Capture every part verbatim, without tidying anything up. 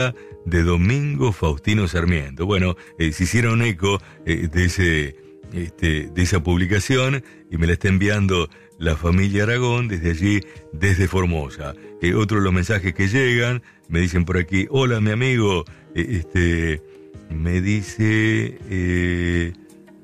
de Domingo Faustino Sarmiento. Bueno, eh, se hicieron eco eh, de, ese, este, de esa publicación y me la está enviando la familia Aragón desde allí, desde Formosa. Eh, otro de los mensajes que llegan, me dicen por aquí, hola mi amigo, eh, este, me dice eh,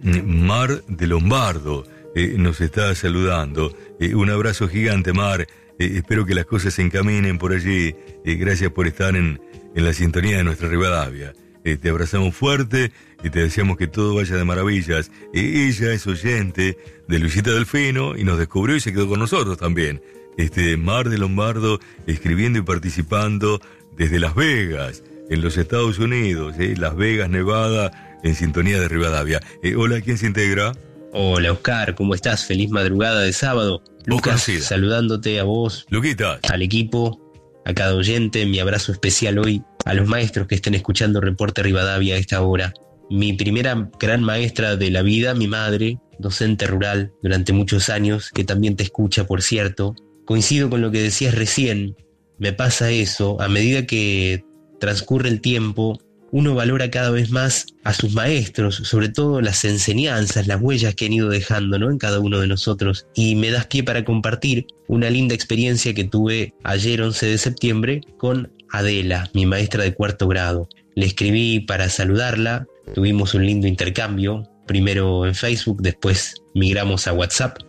Mar de Lombardo, eh, nos está saludando. Eh, un abrazo gigante, Mar. Eh, espero que las cosas se encaminen por allí. Eh, gracias por estar en, en la sintonía de nuestra Rivadavia. Eh, te abrazamos fuerte y te deseamos que todo vaya de maravillas. Eh, ella es oyente de Luisita Delfino y nos descubrió y se quedó con nosotros también. Este, Mar de Lombardo escribiendo y participando desde Las Vegas, en los Estados Unidos. Eh, Las Vegas, Nevada, en sintonía de Rivadavia. Eh, hola, ¿quién se integra? Hola Oscar, ¿cómo estás? Feliz madrugada de sábado. Lucas, saludándote a vos, Luquita, al equipo, a cada oyente, mi abrazo especial hoy a los maestros que estén escuchando Reporte Rivadavia a esta hora. Mi primera gran maestra de la vida, mi madre, docente rural durante muchos años, que también te escucha, por cierto. Coincido con lo que decías recién, me pasa eso, a medida que transcurre el tiempo, uno valora cada vez más a sus maestros, sobre todo las enseñanzas, las huellas que han ido dejando, ¿no?, en cada uno de nosotros. Y me das pie para compartir una linda experiencia que tuve ayer once de septiembre con Adela, mi maestra de cuarto grado. Le escribí para saludarla, tuvimos un lindo intercambio, primero en Facebook, después migramos a WhatsApp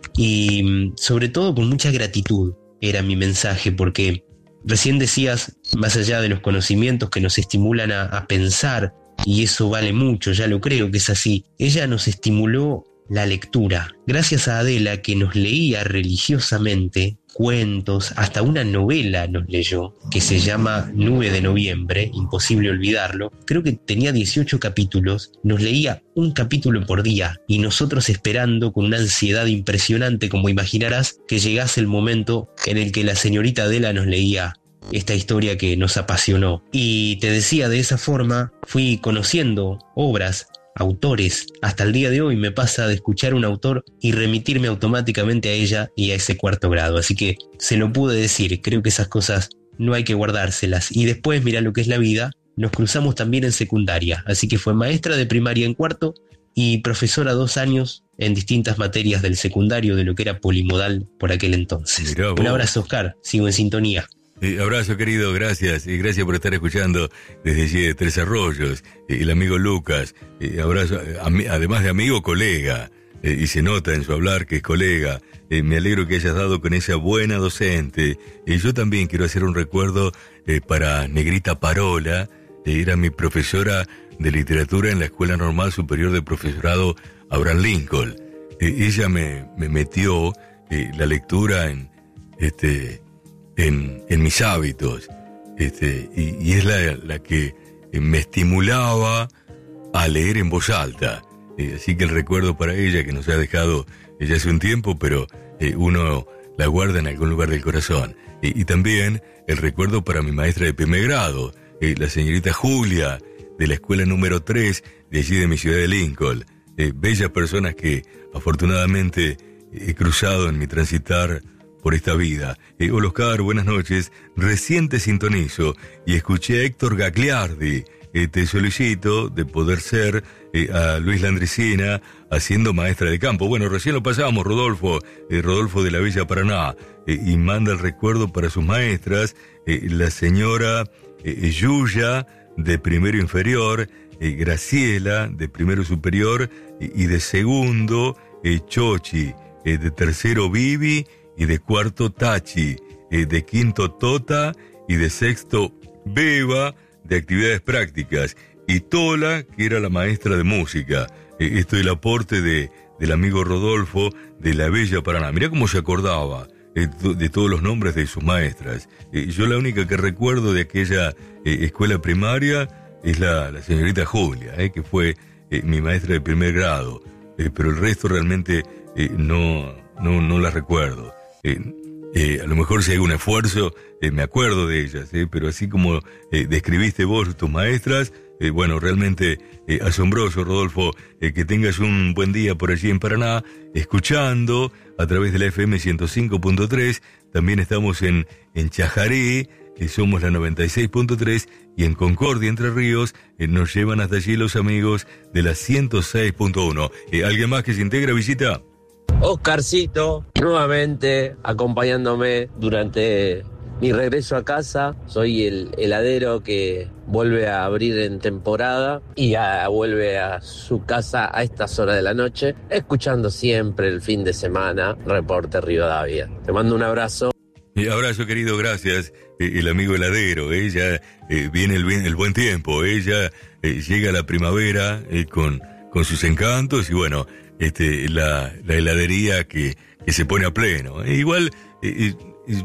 y sobre todo con mucha gratitud era mi mensaje, porque recién decías, más allá de los conocimientos que nos estimulan a, a pensar, y eso vale mucho, ya lo creo que es así, ella nos estimuló la lectura. Gracias a Adela, que nos leía religiosamente cuentos, hasta una novela nos leyó, que se llama Nube de Noviembre, imposible olvidarlo. Creo que tenía dieciocho capítulos, nos leía un capítulo por día, y nosotros esperando con una ansiedad impresionante, como imaginarás, que llegase el momento en el que la señorita Adela nos leía esta historia que nos apasionó. Y te decía, de esa forma fui conociendo obras, autores. Hasta el día de hoy me pasa de escuchar un autor y remitirme automáticamente a ella y a ese cuarto grado. Así que se lo pude decir, creo que esas cosas no hay que guardárselas. Y después, mira lo que es la vida, nos cruzamos también en secundaria. Así que fue maestra de primaria en cuarto y profesora dos años en distintas materias del secundario, de lo que era polimodal por aquel entonces. Un abrazo, Oscar, sigo en sintonía. Eh, abrazo, querido, gracias, y gracias por estar escuchando desde allí de Tres Arroyos, eh, el amigo Lucas, eh, abrazo, am, además de amigo, colega, eh, y se nota en su hablar que es colega. Eh, me alegro que hayas dado con esa buena docente. Eh, yo también quiero hacer un recuerdo eh, para Negrita Parola, eh, era mi profesora de literatura en la Escuela Normal Superior de Profesorado Abraham Lincoln. Eh, ella me, me metió eh, la lectura en este... En, en mis hábitos, este, y, y es la, la que me estimulaba a leer en voz alta. Eh, así que el recuerdo para ella, que nos ha dejado ya hace un tiempo, pero eh, uno la guarda en algún lugar del corazón. Eh, y también el recuerdo para mi maestra de primer grado, eh, la señorita Julia, de la escuela número tres, de allí de mi ciudad de Lincoln. Eh, bellas personas que afortunadamente he cruzado en mi transitar por esta vida. Eh, hola Oscar, buenas noches. Recién te sintonizo y escuché a Héctor Gagliardi. Eh, te solicito de poder ser eh, a Luis Landricina haciendo maestra de campo. Bueno, recién lo pasamos, Rodolfo, eh, Rodolfo de la Villa Paraná, eh, y manda el recuerdo para sus maestras, eh, la señora eh, Yuya de primero inferior, eh, Graciela de primero superior eh, y de segundo eh, Chochi, eh, de tercero Vivi y de cuarto Tachi, eh, de quinto Tota y de sexto Beba, de actividades prácticas, y Tola, que era la maestra de música. Eh, esto es el aporte de, del amigo Rodolfo de la Bella Paraná. Mirá cómo se acordaba eh, de todos los nombres de sus maestras. Eh, yo la única que recuerdo de aquella eh, escuela primaria es la, la señorita Julia, eh, que fue eh, mi maestra de primer grado, eh, pero el resto realmente eh, no, no, no la recuerdo. Eh, eh, a lo mejor si hay un esfuerzo eh, me acuerdo de ellas, eh, pero así como eh, describiste vos tus maestras, eh, bueno, realmente eh, asombroso, Rodolfo, eh, que tengas un buen día por allí en Paraná, escuchando a través de la F M ciento cinco punto tres. También estamos en, en Chajaré, eh, somos la noventa y seis punto tres y en Concordia, Entre Ríos, eh, nos llevan hasta allí los amigos de la ciento seis punto uno. Eh, ¿Alguien más que se integra, visita? Oscarcito, nuevamente acompañándome durante mi regreso a casa. Soy el heladero que vuelve a abrir en temporada y a, vuelve a su casa a estas horas de la noche, escuchando siempre el fin de semana Reporte Rivadavia. Te mando un abrazo. Eh, abrazo, querido, gracias. Eh, el amigo heladero, eh, ya eh, viene el, bien, el buen tiempo, eh, ya eh, llega la primavera eh, con, con sus encantos y bueno, este, la, la heladería que, que se pone a pleno. Eh, igual, eh, eh,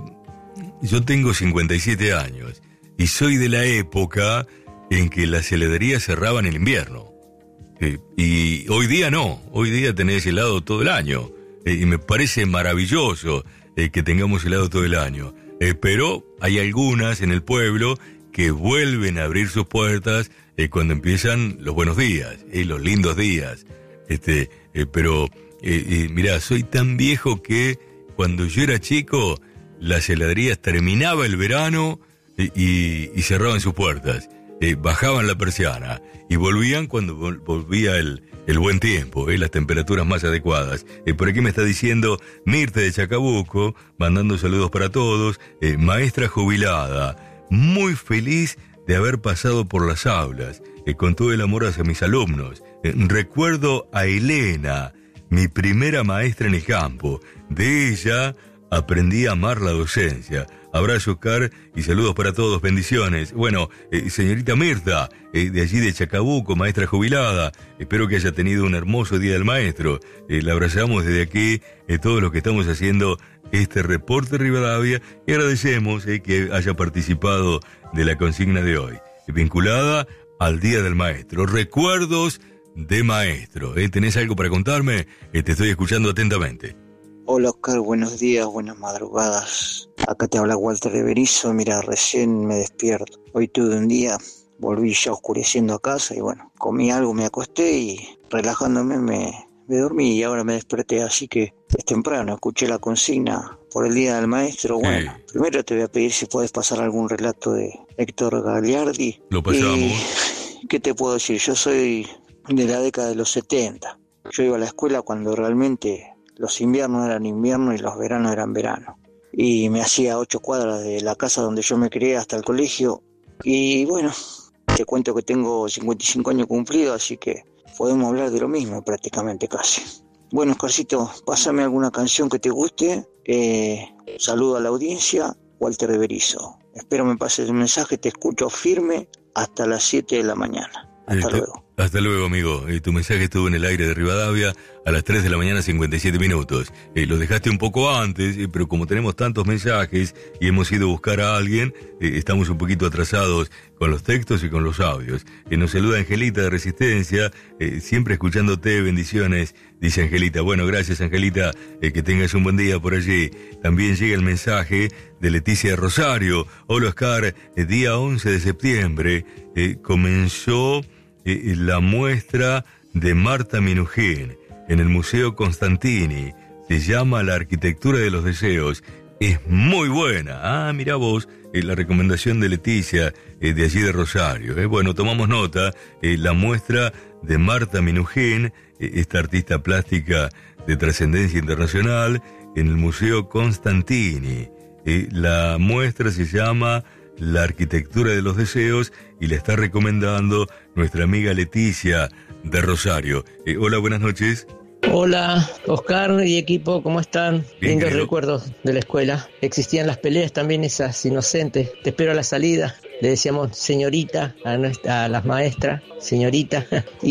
yo tengo cincuenta y siete años y soy de la época en que las heladerías cerraban en invierno. Eh, y hoy día no, hoy día tenés helado todo el año. Eh, y me parece maravilloso eh, que tengamos helado todo el año. Eh, pero hay algunas en el pueblo que vuelven a abrir sus puertas eh, cuando empiezan los buenos días, eh, los lindos días. Este, eh, pero, eh, eh, mirá, soy tan viejo que cuando yo era chico, las heladerías terminaba el verano eh, y, y cerraban sus puertas. Eh, bajaban la persiana y volvían cuando vol- volvía el, el buen tiempo, eh, las temperaturas más adecuadas. Eh, por aquí me está diciendo Mirta de Chacabuco, mandando saludos para todos, eh, maestra jubilada, muy feliz de haber pasado por las aulas, eh, con todo el amor hacia mis alumnos. Eh, recuerdo a Elena, mi primera maestra en el campo. De ella aprendí a amar la docencia. Abrazo, Oscar, y saludos para todos, bendiciones. Bueno, eh, señorita Mirta, eh, de allí de Chacabuco, maestra jubilada, espero que haya tenido un hermoso Día del Maestro. Eh, la abrazamos desde aquí, eh, todos los que estamos haciendo este Reporte Rivadavia, y agradecemos eh, que haya participado de la consigna de hoy, eh, vinculada al Día del Maestro. Recuerdos de maestro. Eh, ¿Tenés algo para contarme? Eh, te estoy escuchando atentamente. Hola Oscar, buenos días, buenas madrugadas. Acá te habla Walter de Berizo. Mira, recién me despierto. Hoy tuve un día, volví ya oscureciendo a casa y bueno, comí algo, me acosté y relajándome me, me dormí y ahora me desperté, así que es temprano. Escuché la consigna por el Día del Maestro. Bueno, sí. Primero te voy a pedir si puedes pasar algún relato de Héctor Gagliardi. Lo pasamos. Y, ¿qué te puedo decir? Yo soy de la década de los setenta. Yo iba a la escuela cuando realmente los inviernos eran invierno y los veranos eran verano. Y me hacía ocho cuadras de la casa donde yo me crié hasta el colegio. Y bueno, te cuento que tengo cincuenta y cinco años cumplidos, así que podemos hablar de lo mismo prácticamente casi. Bueno, Oscarcito, pásame alguna canción que te guste. Eh, saludo a la audiencia, Walter de Berizo. Espero me pases el mensaje, te escucho firme hasta las siete de la mañana. Hasta eh, luego. Hasta luego, amigo. Eh, tu mensaje estuvo en el aire de Rivadavia a las tres de la mañana, cincuenta y siete minutos. Eh, lo dejaste un poco antes, eh, pero como tenemos tantos mensajes y hemos ido a buscar a alguien, eh, estamos un poquito atrasados con los textos y con los audios. Eh, nos saluda Angelita de Resistencia, eh, siempre escuchándote, bendiciones, dice Angelita. Bueno, gracias, Angelita, eh, que tengas un buen día por allí. También llega el mensaje de Leticia de Rosario. Hola, Oscar, eh, día once de septiembre eh, comenzó eh, la muestra de Marta Minujín en el Museo Constantini. Se llama La Arquitectura de los Deseos. Es muy buena. Ah, mira vos, eh, la recomendación de Leticia, eh, de allí de Rosario. Eh. Bueno, tomamos nota. Eh, la muestra de Marta Minujín, eh, esta artista plástica de trascendencia internacional, en el Museo Constantini. Eh, la muestra se llama La Arquitectura de los Deseos y la está recomendando nuestra amiga Leticia de Rosario. Eh, hola, buenas noches. Hola, Oscar y equipo, ¿cómo están? Bien, Lindos querido. Recuerdos de la escuela. Existían las peleas también, esas inocentes. Te espero a la salida. Le decíamos señorita a, nuestra, a las maestras, señorita.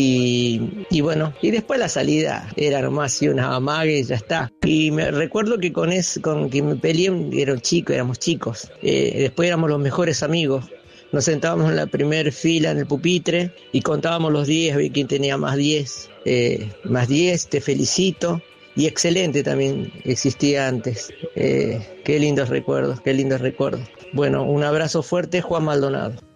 Y, y bueno, y después la salida era nomás así una amague y ya está. Y me recuerdo que con, es, con que me peleé, era chico, éramos chicos. Eh, después éramos los mejores amigos. Nos sentábamos en la primera fila en el pupitre y contábamos los diez, a ver quién tenía más diez. Eh, más diez, te felicito. Y excelente también existía antes. Eh, qué lindos recuerdos, qué lindos recuerdos. Bueno, un abrazo fuerte, Juan Maldonado.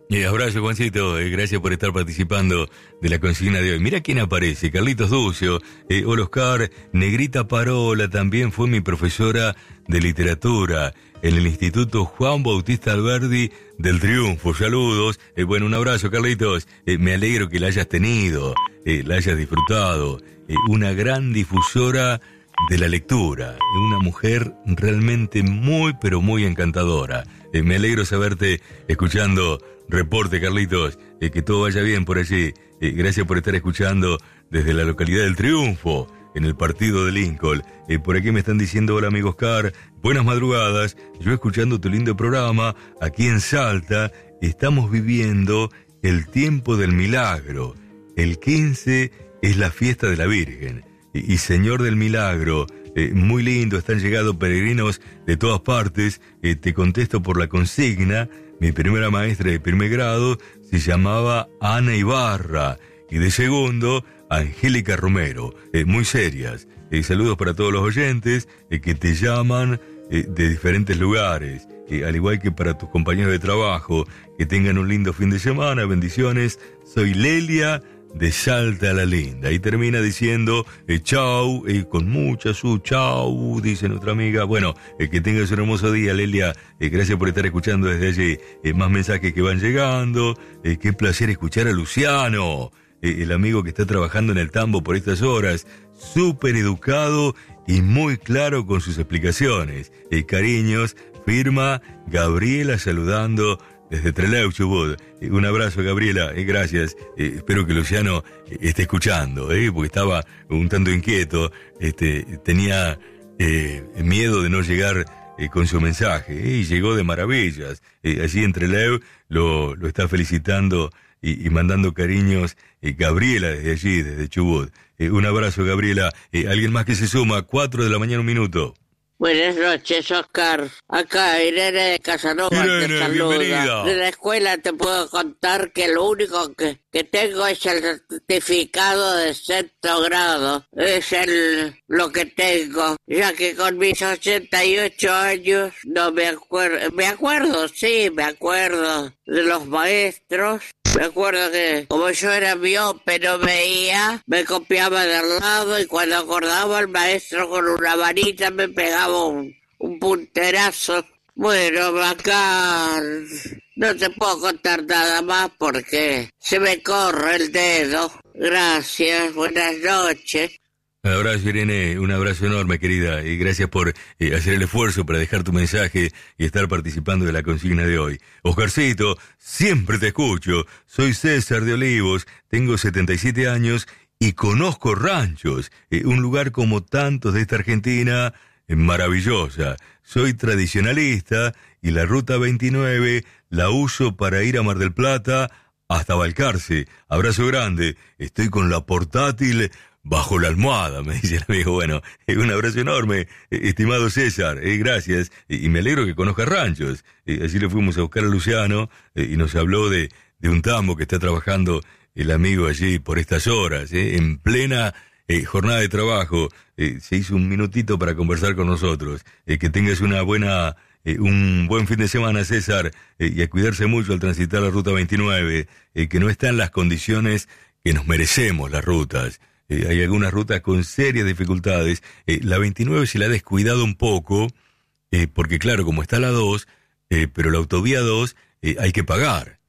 Eh, abrazo, Juancito, eh, gracias por estar participando de la consigna de hoy. Mira quién aparece, Carlitos Ducio, eh, hola Oscar, Negrita Parola también fue mi profesora de literatura en el Instituto Juan Bautista Alberdi del Triunfo. Saludos, eh, bueno, un abrazo, Carlitos, eh, me alegro que la hayas tenido, eh, la hayas disfrutado, eh, una gran difusora de la lectura, una mujer realmente muy pero muy encantadora. Eh, me alegro saberte escuchando Reporte, Carlitos, eh, que todo vaya bien por allí. Eh, gracias por estar escuchando desde la localidad del Triunfo, en el partido de Lincoln. Eh, por aquí me están diciendo, hola amigo Oscar, buenas madrugadas, yo escuchando tu lindo programa, aquí en Salta, estamos viviendo el tiempo del milagro. El quince es la fiesta de la Virgen. Y, y Señor del Milagro, eh, muy lindo, están llegando peregrinos de todas partes. Eh, te contesto por la consigna. Mi primera maestra de primer grado se llamaba Ana Ibarra y de segundo, Angélica Romero. Eh, muy serias. Eh, saludos para todos los oyentes eh, que te llaman eh, de diferentes lugares. Eh, al igual que para tus compañeros de trabajo. Que tengan un lindo fin de semana. Bendiciones. Soy Lelia de Salta la Linda. Y termina diciendo eh, chau, eh, con mucha su chau, dice nuestra amiga. Bueno, eh, que tengas un hermoso día, Lelia. Eh, gracias por estar escuchando desde allí. Eh, más mensajes que van llegando. Eh, qué placer escuchar a Luciano, eh, el amigo que está trabajando en el tambo por estas horas. Súper educado y muy claro con sus explicaciones. Eh, cariños, firma Gabriela saludando desde Trelew, Chubut. Eh, un abrazo, Gabriela, eh, gracias. Eh, espero que Luciano eh, esté escuchando, eh, porque estaba un tanto inquieto, este, tenía eh, miedo de no llegar eh, con su mensaje, eh, y llegó de maravillas. Eh, allí en Trelew lo, lo está felicitando y, y mandando cariños eh, Gabriela desde allí, desde Chubut. Eh, un abrazo, Gabriela. Eh, ¿Alguien más que se suma? Cuatro de la mañana, un minuto. Buenas noches, Oscar. Acá Irene de Casanova Irene, te saluda. bienvenida. De la escuela te puedo contar que lo único que, que tengo es el certificado de sexto grado. Es el lo que tengo, ya que con mis ochenta y ocho años no me acuerdo. Me acuerdo, sí, me acuerdo de los maestros. Me acuerdo que como yo era miope, no veía, me copiaba del lado y cuando acordaba el maestro con una varita me pegaba un, un punterazo. Bueno, acá no te puedo contar nada más porque se me corre el dedo. Gracias, buenas noches. Un abrazo, Irene, un abrazo enorme, querida, y gracias por eh, hacer el esfuerzo para dejar tu mensaje y estar participando de la consigna de hoy. Oscarcito, siempre te escucho, soy César de Olivos, tengo setenta y siete años y conozco ranchos, eh, un lugar como tantos de esta Argentina, eh, maravillosa. Soy tradicionalista y la Ruta veintinueve la uso para ir a Mar del Plata hasta Balcarce. Abrazo grande, estoy con la portátil bajo la almohada, me dice el amigo. Bueno, eh, un abrazo enorme, eh, estimado César, eh, gracias, eh, y me alegro que conozca ranchos. Eh, así le fuimos a buscar a Luciano eh, y nos habló de, de un tambo que está trabajando el amigo allí por estas horas, eh, en plena eh, jornada de trabajo. Eh, se hizo un minutito para conversar con nosotros. Eh, que tengas una buena, eh, un buen fin de semana, César, eh, y a cuidarse mucho al transitar la Ruta veintinueve, eh, que no está en las condiciones que nos merecemos las rutas. Eh, hay algunas rutas con serias dificultades. Eh, la veintinueve se la ha descuidado un poco, eh, porque claro, como está la dos, eh, pero la autovía dos eh, hay que pagar.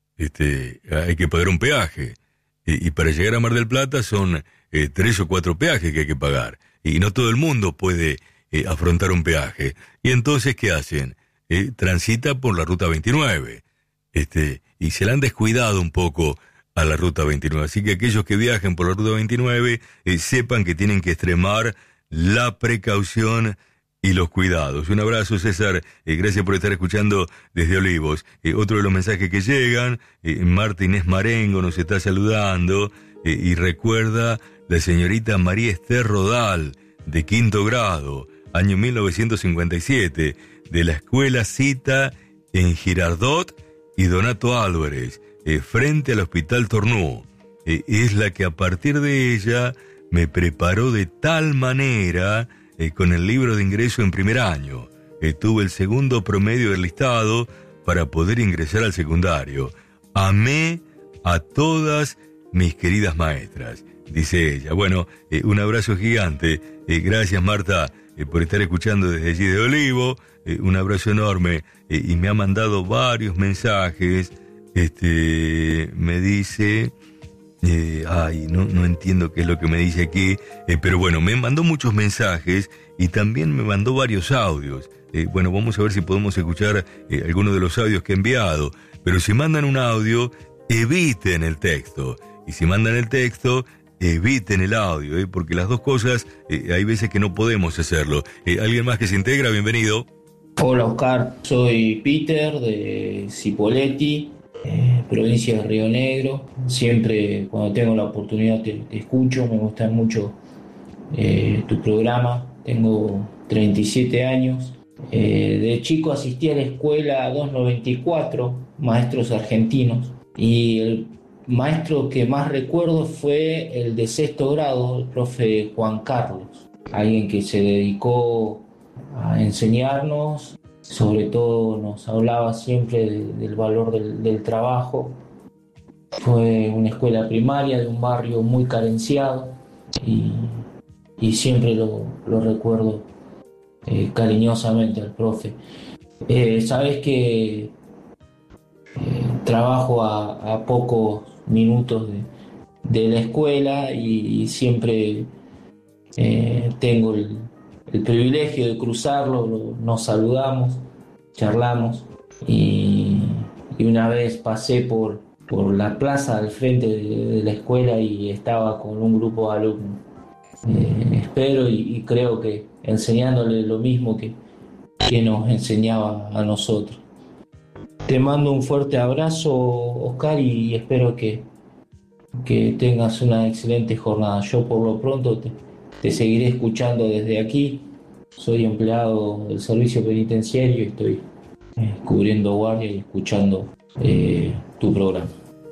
Este, hay que pagar un peaje. Eh, y para llegar a Mar del Plata son eh, tres o cuatro peajes que hay que pagar. Y no todo el mundo puede eh, afrontar un peaje. Y entonces, ¿qué hacen? Eh, transita por la Ruta veintinueve. Este, y se la han descuidado un poco a la Ruta veintinueve. Así que aquellos que viajen por la Ruta veintinueve eh, sepan que tienen que extremar la precaución y los cuidados. Un abrazo, César. Eh, gracias por estar escuchando desde Olivos. Eh, otro de los mensajes que llegan, eh, Marta Inés Marengo nos está saludando eh, y recuerda la señorita María Esther Rodal, de quinto grado, año mil novecientos cincuenta y siete, de la escuela Cita en Girardot y Donato Álvarez, Eh, frente al Hospital Tornú. Eh, es la que a partir de ella me preparó de tal manera eh, con el libro de ingreso en primer año. Eh, tuve el segundo promedio del listado para poder ingresar al secundario. amé a todas mis queridas maestras, dice ella. Bueno, eh, un abrazo gigante. Eh, gracias, Marta, eh, por estar escuchando desde allí de Olivo. Eh, un abrazo enorme. Eh, y me ha mandado varios mensajes. Este, me dice... Eh, ay, no, no entiendo qué es lo que me dice aquí, eh, pero bueno, me mandó muchos mensajes y también me mandó varios audios. Eh, bueno, vamos a ver si podemos escuchar eh, algunos de los audios que he enviado. Pero si mandan un audio, eviten el texto. Y si mandan el texto, eviten el audio, eh, porque las dos cosas, eh, hay veces que no podemos hacerlo. Eh, ¿Alguien más que se integra? Bienvenido. Hola, Oscar. Soy Peter de Cipolletti, eh, provincia de Río Negro. Siempre cuando tengo la oportunidad te, te escucho, me gusta mucho eh, tu programa. Tengo treinta y siete años. Eh, de chico asistí a la escuela doscientos noventa y cuatro, maestros argentinos, y el maestro que más recuerdo fue el de sexto grado, el profe Juan Carlos, alguien que se dedicó a enseñarnos, sobre todo nos hablaba siempre de, del valor del, del trabajo. Fue una escuela primaria de un barrio muy carenciado y, y siempre lo, lo recuerdo eh, cariñosamente al profe. Eh, sabes que eh, trabajo a, a pocos minutos de, de la escuela y, y siempre eh, tengo el, el privilegio de cruzarlo, lo, nos saludamos, charlamos y, y una vez pasé por, por la plaza al frente de, de la escuela y estaba con un grupo de alumnos. Eh, espero y, y creo que enseñándole lo mismo que, que nos enseñaba a nosotros. Te mando un fuerte abrazo, Oscar, y espero que, que tengas una excelente jornada. Yo por lo pronto te, te seguiré escuchando desde aquí. Soy empleado del servicio penitenciario y estoy eh, cubriendo guardia y escuchando eh, tu programa.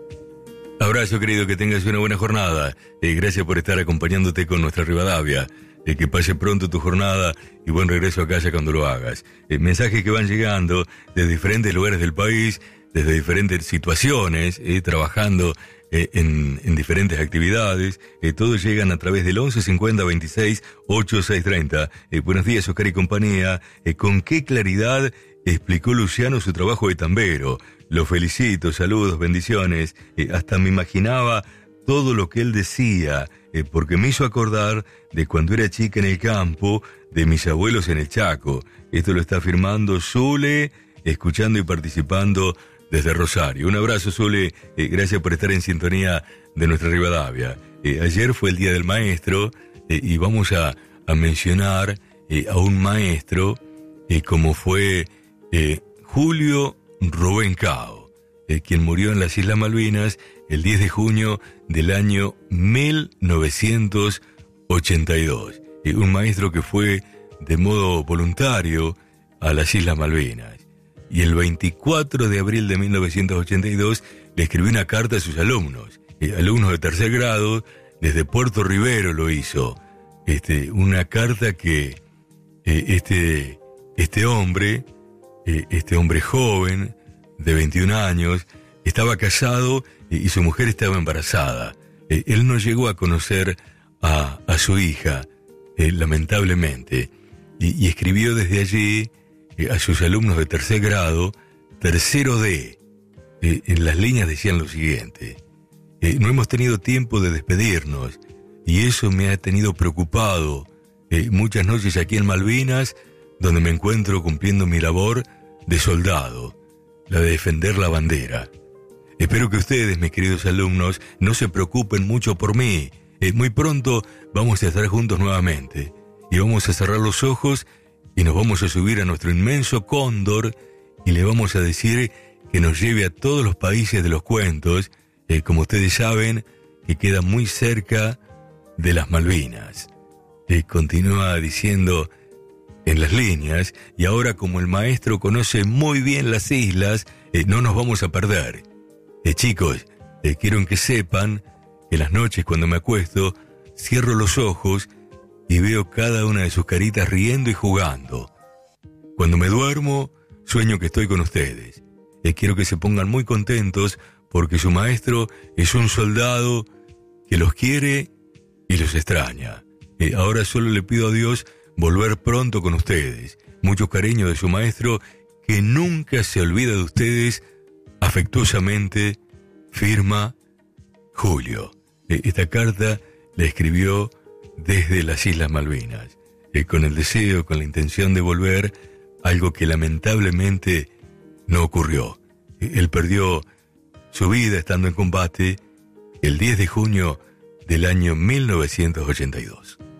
Abrazo, querido, que tengas una buena jornada. Eh, gracias por estar acompañándote con nuestra Rivadavia. Eh, que pase pronto tu jornada y buen regreso a casa cuando lo hagas. Eh, mensajes que van llegando de diferentes lugares del país, desde diferentes situaciones, eh, trabajando eh, en, en diferentes actividades. Eh, todos llegan a través del once cincuenta veintiséis ochenta y seis treinta. Eh, buenos días, Oscar y compañía. Eh, con qué claridad explicó Luciano su trabajo de tambero. Lo felicito, saludos, bendiciones. Eh, hasta me imaginaba todo lo que él decía, eh, porque me hizo acordar de cuando era chica en el campo, de mis abuelos en el Chaco. Esto lo está firmando Zule, escuchando y participando desde Rosario. Un abrazo, Zule, eh, gracias por estar en sintonía de nuestra Rivadavia. Eh, ayer fue el Día del Maestro eh, y vamos a, a mencionar eh, a un maestro eh, como fue eh, Julio Rubén Cao, eh, quien murió en las Islas Malvinas el diez de junio del año mil novecientos ochenta y dos. Eh, un maestro que fue de modo voluntario a las Islas Malvinas. Y el veinticuatro de abril de mil novecientos ochenta y dos le escribió una carta a sus alumnos, eh, alumnos de tercer grado, desde Puerto Rivero lo hizo. Este, una carta que eh, este, este hombre, eh, este hombre joven, de veintiún años, estaba casado eh, y su mujer estaba embarazada. Eh, él no llegó a conocer a, a su hija, eh, lamentablemente, y, y escribió desde allí eh, a sus alumnos de tercer grado, tercero D. Eh, en las líneas decían lo siguiente: eh, no hemos tenido tiempo de despedirnos, y eso me ha tenido preocupado eh, muchas noches aquí en Malvinas, donde me encuentro cumpliendo mi labor de soldado, la de defender la bandera. Espero que ustedes, mis queridos alumnos, no se preocupen mucho por mí. Eh, muy pronto vamos a estar juntos nuevamente y vamos a cerrar los ojos y nos vamos a subir a nuestro inmenso cóndor y le vamos a decir que nos lleve a todos los países de los cuentos, eh, como ustedes saben, que queda muy cerca de las Malvinas. Eh, continúa diciendo en las líneas, y ahora como el maestro conoce muy bien las islas, eh, no nos vamos a perder. Eh, chicos, eh, quiero que sepan que las noches cuando me acuesto, cierro los ojos y veo cada una de sus caritas riendo y jugando. Cuando me duermo, sueño que estoy con ustedes. Eh, quiero que se pongan muy contentos porque su maestro es un soldado que los quiere y los extraña. Eh, ahora solo le pido a Dios volver pronto con ustedes. Mucho cariño de su maestro, que nunca se olvida de ustedes. Afectuosamente, firma Julio. Eh, esta carta la escribió desde las Islas Malvinas, eh, con el deseo, con la intención de volver, algo que lamentablemente no ocurrió. Eh, él perdió su vida estando en combate el diez de junio del año mil novecientos ochenta y dos.